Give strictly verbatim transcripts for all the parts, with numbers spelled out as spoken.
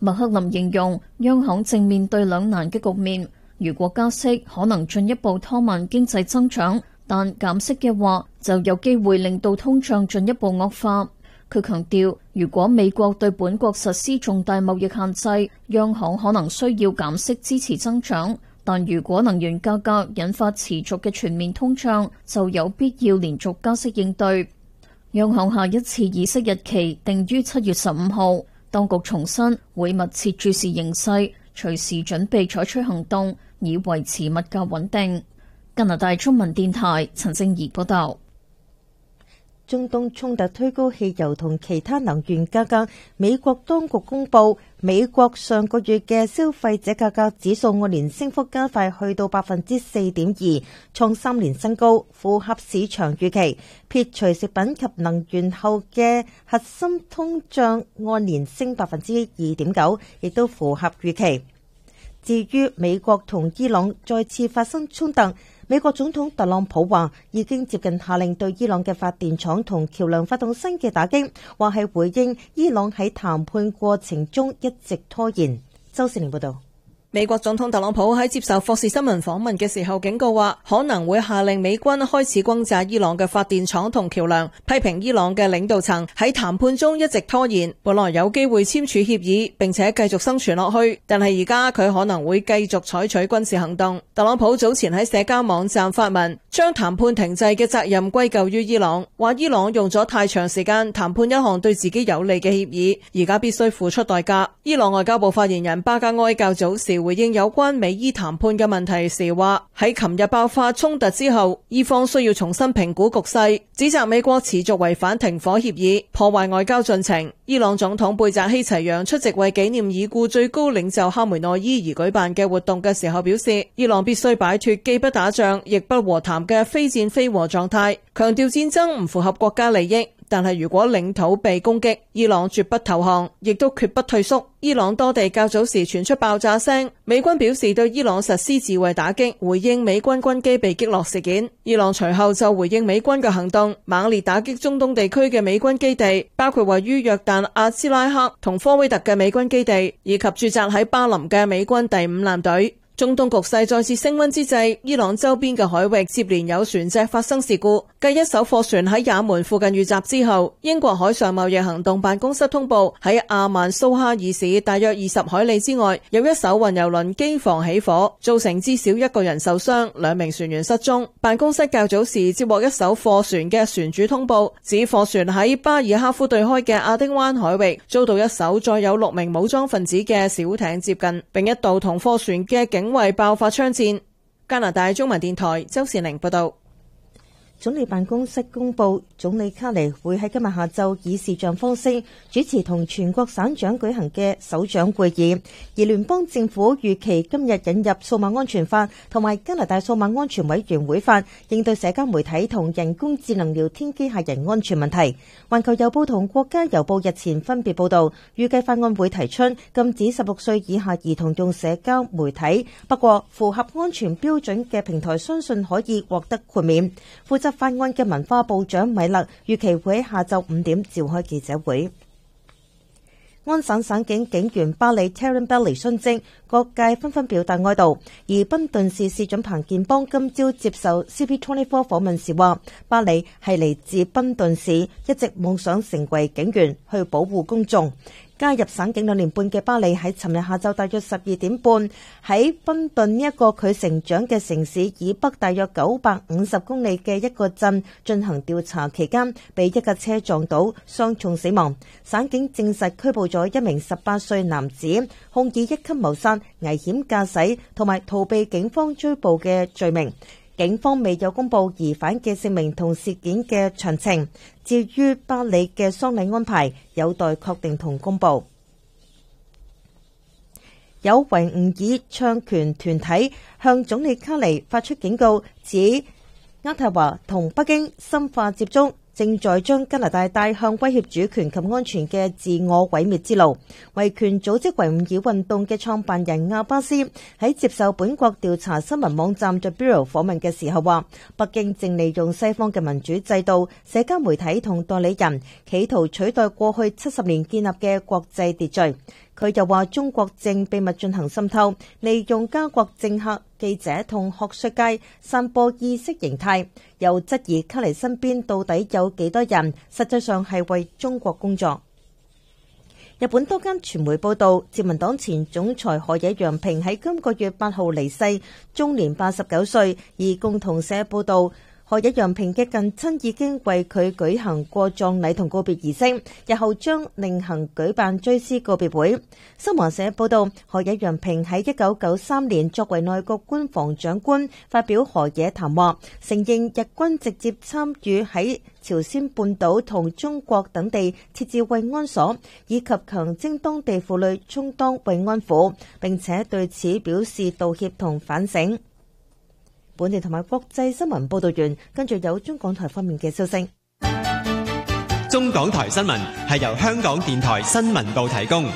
麥克林形容央行正面對兩難嘅局面，如果加息可能進一步拖慢經濟增長，但減息嘅話就有機會令到通脹進一步惡化。佢強調，如果美國對本國實施重大貿易限制，央行可能需要減息支持增長，但如果能源價格引發持續嘅全面通脹，就有必要連續加息應對。央行下一次議息日期定於七月十五號，當局重申會密切注視形勢，隨時準備採取行動，以維持物價穩定。加拿大中文電台陳靜怡報道。 中東衝突推高汽油同其他能源價格，美國當局公布，美國上個月嘅消費者價格指數按年升幅加快，去到百分之四點二，創三年新高，符合市場預期。撇除食品及能源後嘅核心通脹按年升百分之二點九，亦都符合預期。至於美國同伊朗再次發生衝突，美國總統特朗普話已經接近下令對伊朗嘅發電廠同橋梁發動新嘅打擊，話係回應伊朗喺談判過程中一直拖延。周世玲報道。 美國總統特朗普喺接受霍士新聞訪問嘅時候警告話，可能會下令美軍開始轟炸伊朗嘅發電廠同橋梁，批評伊朗嘅領導層喺談判中一直拖延，本來有機會簽署協議並且繼續生存落去，但係而家佢可能會繼續採取軍事行動。特朗普早前喺社交網站發文，將談判停滯嘅責任歸咎於伊朗，話伊朗用咗太長時間談判一項對自己有利嘅協議，而家必須付出代價。伊朗外交部發言人巴加埃較早時回應有關美伊談判嘅問題時話，喺琴日爆發衝突之後，伊方需要重新評估局勢，指責美國持續違反停火協議，破壞外交進程。伊朗總統貝扎希齊揚出席為紀念已故最高領袖哈梅內伊而舉辦嘅活動嘅時候表示，伊朗必須擺脫既不打仗亦不和談嘅非戰非和狀態，強調戰爭唔符合國家利益。但係如果領土被攻擊，伊朗絕不投降，亦都決不退縮。伊朗多地較早時傳出爆炸聲，美軍表示對伊朗實施自衛打擊，回應美軍軍機被擊落事件。伊朗隨後就回應美軍嘅行動，猛烈打擊中東地區嘅美軍基地，包括位於約旦阿茲拉克同科威特嘅美軍基地，以及駐紮喺巴林嘅美軍第五艦隊。中東局勢再次升溫之際，伊朗周邊嘅海域接連有船隻發生事故。繼一艘貨船喺也門附近遇襲之後，英國海上貿易行動辦公室通報，喺阿曼蘇哈爾市大約二十海里之外，有一艘運油輪機房起火，造成至少一個人受傷，兩名船員失蹤。辦公室較早時接獲一艘貨船嘅船主通報，指貨船喺巴爾哈夫對開嘅亞丁灣海域遭到一艘載有六名武裝分子嘅小艇接近，並一度同貨船嘅警衛爆發槍戰。加拿大中文電台周善玲報道。 總理辦公室公布，總理卡尼會喺今日下晝以視像方式主持同全國省長舉行嘅首長會議，而聯邦政府預期今日引入數碼安全法同埋加拿大數碼安全委員會法，應對社交媒體同人工智能聊天機械人安全問題。環球郵報同國家郵報日前分別報道，預計法案會提出禁止十六歲以下兒童用社交媒體，不過符合安全標準嘅平台相信可以獲得豁免。負責法案嘅文化部長米勒預期會喺下晝五點召開記者會。安省省警警員巴里 Taryn Belly 殉職，各界紛紛表達哀悼。而賓頓市市長彭建邦今朝接受 C P 二十四 訪問時話，巴里係嚟自賓頓市，一直夢想成為警員去保護公眾。加入省警兩年半嘅巴里喺尋日下晝大約十二點半喺賓頓呢一個佢成長嘅城市以北大約九百五十公里嘅一個鎮進行調查期間，被一架車撞倒，傷重死亡。省警證實拘捕咗一名十八歲男子，控以一級謀殺、危險駕駛同埋逃避警方追捕嘅罪名。警方未有公布疑犯嘅姓名同事件嘅詳情，至於巴里嘅喪禮安排有待確定同公布。有維吾爾唱權團體向總理卡尼發出警告，指渥太華同北京深化接觸，正在將加拿大帶向威脅主權及安全嘅自我毀滅之路。維權組織維吾爾運動嘅創辦人阿巴斯喺接受本國調查新聞網站 The Bureau 訪問嘅時候話，北京正利用西方嘅民主制度、社交媒體同代理人，企圖取代過去七十年建立嘅國際秩序。 佢又話中國正秘密進行滲透，利用加國政客、記者同學術界散播意識形態，又質疑卡尼身邊到底有幾多人，實際上係為中國工作。日本多間傳媒報道，自民黨前總裁河野洋平喺今個月八號離世，終年八十九歲。而共同社報道，河野洋平嘅近親已經為佢舉行過葬禮同告別儀式，日後將另行舉辦追思告別會。新華社報道，河野洋平喺一九九三年作為內閣官房長官，發表河野談話，承認日軍直接參與喺朝鮮半島同中國等地設置慰安所，以及強徵當地婦女充當慰安婦，並且對此表示道歉同反省。本地同埋國際新聞報道完，跟住有中港台方面嘅消息。 中港台新聞係由香港電台新聞部提供。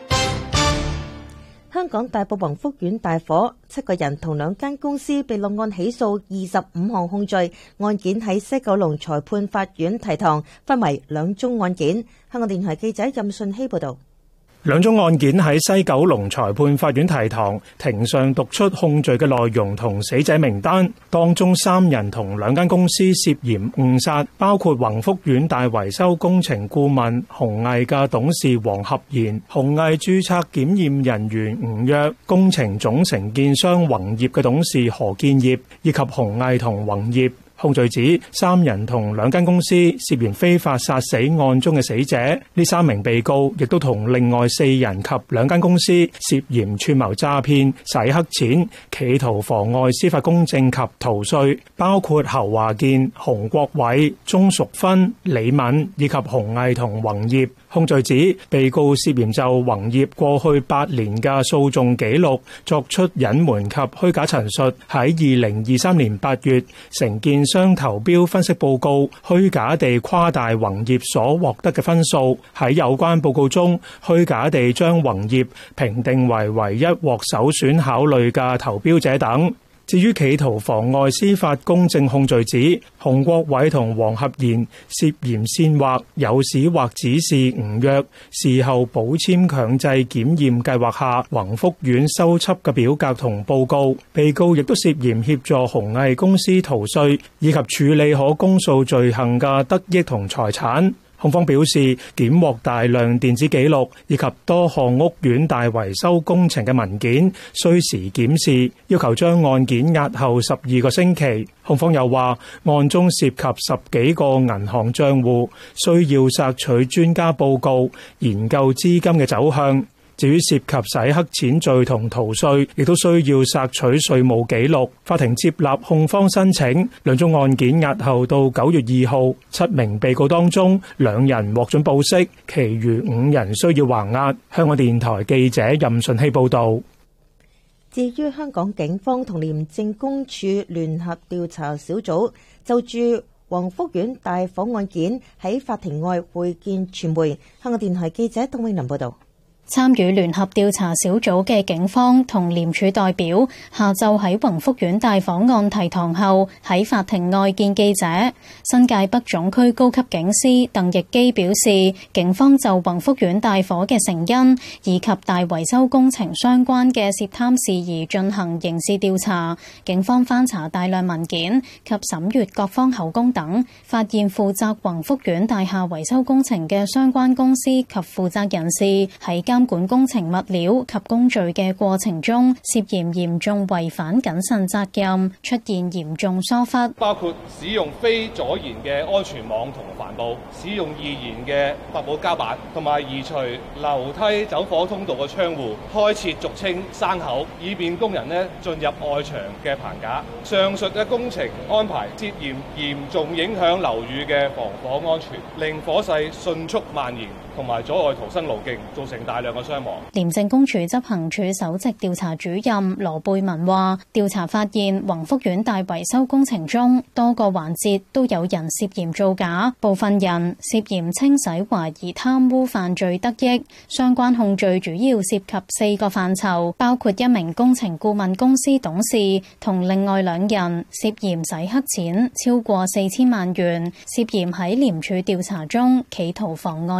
香港大埔宏福苑大火，七個人同兩間公司被落案起訴二十五項控罪，案件喺西九龍裁判法院提堂，分為兩宗案件。香港電台記者任順希報道。 兩宗案件喺西九龍裁判法院提堂，庭上讀出控罪嘅內容同死者名單，當中三人同兩間公司涉嫌誤殺，包括宏福苑大維修工程顧問鴻毅嘅董事黃合賢、鴻毅註冊檢驗人員吳躍、工程總承建商宏業嘅董事何建業，以及鴻毅同宏業。控罪指三人同兩間公司涉嫌非法殺死案中嘅死者，呢三名被告亦都同另外四人及兩間公司涉嫌串謀詐騙、洗黑錢、企圖妨礙司法公正及逃稅，包括侯華健、洪國偉、鍾淑芬、李敏以及鴻毅同宏業。控罪指被告涉嫌就宏業過去八年嘅訴訟記錄作出隱瞞及虛假陳述，喺二零二三年八月承建商投標分析報告虛假地誇大宏業所獲得嘅分數，喺有關報告中虛假地將宏業評定為唯一獲首選考慮嘅投標者等。至於企圖妨礙司法公正控罪指，洪國偉同黃合賢涉嫌煽惑、誘使或指示吳躍事後補簽強制檢驗計劃下宏福苑修輯嘅表格同報告。被告亦都涉嫌協助鴻毅公司逃稅，以及處理可公訴罪行嘅得益同財產。控方表示，檢獲大量電子記錄以及多項屋苑大維修工程嘅文件，需時檢視，要求將案件押後十二個星期。控方又話，案中涉及十幾個銀行賬戶，需要索取專家報告，研究資金嘅走向。至於涉及洗黑錢罪同逃稅，亦都需要索取稅務記錄。法庭接納控方申請，兩宗案件押後到九月二號。七名被告當中，兩人獲准保釋，其餘五人需要還押。香港電台記者任順希報導。 至於香港警方同廉政公署聯合調查小組就住宏福苑大火案件喺法庭外會見傳媒。香港電台記者董永林報導。 參與聯合調查小組嘅警方同廉署代表下晝喺宏福苑大火案提堂後喺法庭外見記者。新界北總區高級警司鄧奕基表示，警方就宏福苑大火嘅成因以及大維修工程相關嘅涉貪事宜進行刑事調查。警方翻查大量文件及審閱各方口供等，發現負責宏福苑大廈維修工程嘅相關公司及負責人士喺監管工程物料及工序嘅過程中，涉嫌嚴重違反謹慎責任，出現嚴重疏忽， 包括使用非阻燃嘅安全網同帆布，使用易燃嘅發泡膠板，同埋移除樓梯走火通道嘅窗戶，開設俗稱山口，以便工人呢進入外牆嘅棚架。上述嘅工程安排涉嫌嚴重影響樓宇嘅防火安全，令火勢迅速蔓延，同埋阻礙逃生路徑，造成大量嘅傷亡。 廉政公署執行處首席調查主任羅貝文話，調查發現宏福苑大維修工程中多個環節都有人涉嫌造假，部分人涉嫌清洗懷疑貪污犯罪得益。相關控罪主要涉及四個範疇，包括一名工程顧問公司董事同另外兩人涉嫌洗黑錢超過四千萬元，涉嫌喺廉署調查中企圖妨礙司法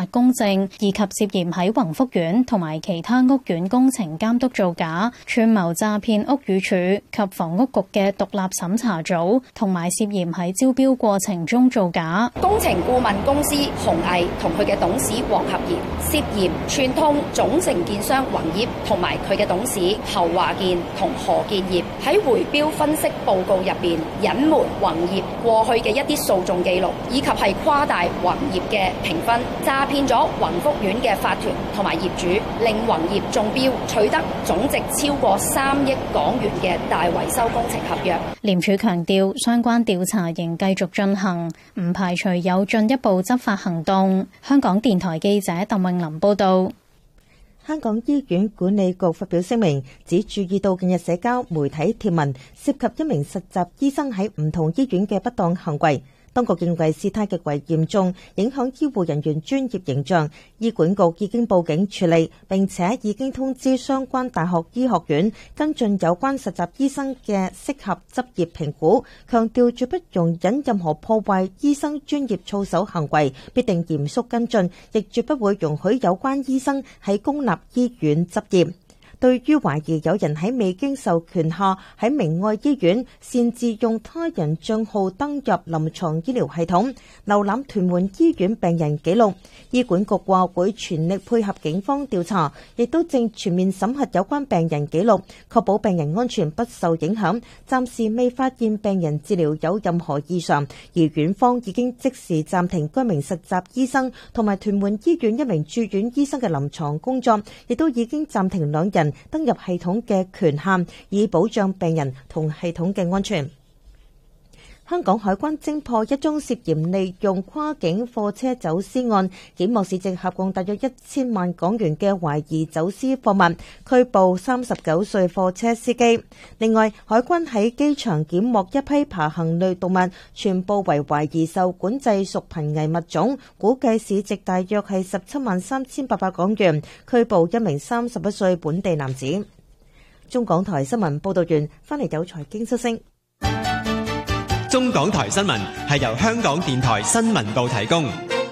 公證，以及涉嫌喺宏福苑同埋其他屋苑工程監督造假，串謀詐騙屋宇署及房屋局嘅獨立審查組，同埋涉嫌喺招標過程中造假。 工程顧問公司鴻毅同佢嘅董事黃合賢涉嫌串通總承建商宏業同埋佢嘅董事侯華健同何建業喺回標分析報告入邊隱瞞宏業過去嘅一啲訴訟記錄，以及係誇大宏業嘅評分，詐騙咗宏福苑嘅法團同埋業主，令宏業中標，取得總值超過三億港元嘅大維修工程合約。 廉署強調，相關調查仍繼續進行，唔排除有進一步執法行動。香港電台記者鄧詠琳報道。 香港醫院管理局發表聲明，只注意到近日社交媒體貼文涉及一名實習醫生喺唔同醫院嘅不當行為。當局認為事態極為嚴重，影響醫護人員專業形象。醫管局已經報警處理，並且已經通知相關大學醫學院跟進有關實習醫生嘅適合執業評估，強調絕不容忍任何破壞醫生專業操守行為，必定嚴肅跟進，亦絕不會容許有關醫生喺公立醫院執業。對於懷疑有人喺未經授權下喺明愛醫院擅自用他人帳號登入臨床醫療系統，瀏覽屯門醫院病人記錄，醫管局話會全力配合警方調查，亦都正全面審核有關病人記錄，確保病人安全不受影響。暫時未發現病人治療有任何異常，而院方已經即時暫停該名實習醫生同埋屯門醫院一名住院醫生嘅臨床工作，亦都已經暫停兩人登入系統嘅權限，以保障病人同系統嘅安全。香港海關偵破一宗涉嫌利用跨境貨車走私案，檢獲市值合共大約一千萬港元嘅懷疑走私貨物，拘捕三十九歲貨車司機。另外，海關喺機場檢獲一批爬行類動物，全部為懷疑受管制屬瀕危物種，估計市值大約係十七萬三千八百港元，拘捕一名三十一歲本地男子。中港台新聞報道完，翻嚟有財經消息。 中港台新聞係由香港電台新聞部提供。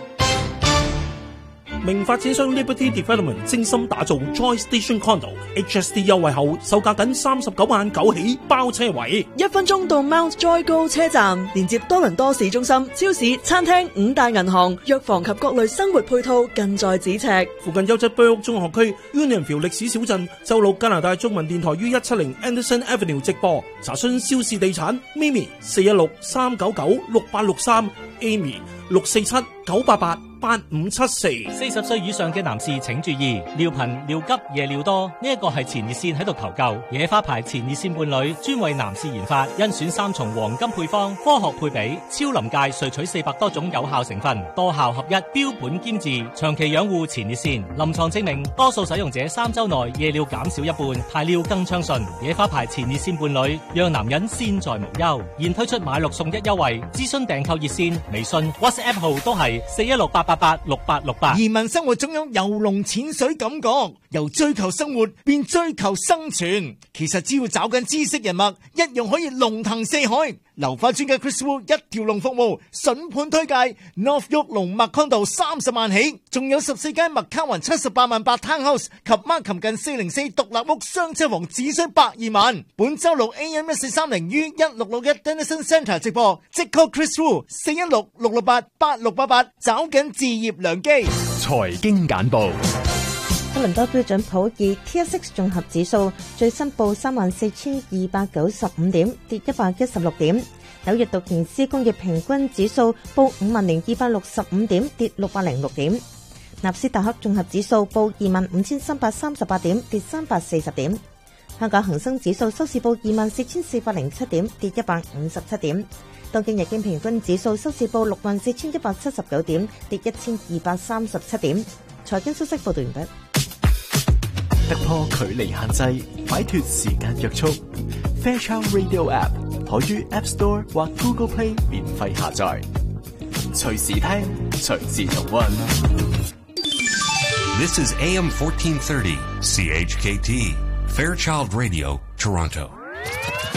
名發展商 Liberty Development 精心打造 Joy Station Condo H S D 優惠後，售價僅三十九萬九起包車位， 一分鐘到 Mount Joy 高車站，連接多倫多市中心、超市、餐廳、五大銀行、藥房及各類生活配套近在咫尺。 附近優質 Burke 中學區 Unionville 歷史小鎮，周六加拿大中文電台於一七零 Anderson Avenue 直播。查詢肖氏地產 Mimi 四一六三九九六八六三 Amy 六四七九八八八五七四。 四十歲以上嘅男士請注意，尿頻、尿急、夜尿多，呢一個係前列腺喺度求救。野花牌前列腺伴侶專為男士研發，甄選三重黃金配方，科學配比，超臨界萃取四百多種有效成分，多效合一，標本兼治，長期養護前列腺。臨床證明，多數使用者三周內夜尿減少一半，排尿更暢順。野花牌前列腺伴侶讓男人先在無憂。現推出買六送一優惠，諮詢訂購熱線、微信、WhatsApp 號都係四一六八八八六八六八。 移民生活總有游龍潛水感覺，由追求生活變追求生存。其實只要找緊知識人脈，一樣可以龍騰四海。流花專家 Chris Wu 一條龍服務，筍盤推介 North York 龍麥 Condo 三十萬起，仲有十四間麥卡雲七十八萬八 Townhouse 及 Markham 近四零四獨立屋雙車房，只需百二萬。本周六 A M 一四三零於一六六一 Denison Centre 直播，即 call Chris Wu 四一六六六八八六八八，找緊置業良機。 財經簡報。 多倫多標準普爾 T S X 綜合指數最新報三萬四千二百九十五點，跌一百一十六點。紐約道瓊斯工業平均指數報五萬零二百六十五點，跌六百零六點。納斯達克綜合指數報二萬五千三百三十八點，跌三百四十點。香港恒生指數收市報二萬四千四百零七點，跌一百五十七點。東京日經平均指數收市報六萬四千一百七十九點，跌一千二百三十七點。財經消息報道完畢。 突破距離限制，擺脫時間約束。Fairchild Radio App 可於 App Store 或 Google Play 免費下載，隨時聽，隨時重溫。 This is A M fourteen thirty C H K T Fairchild Radio Toronto.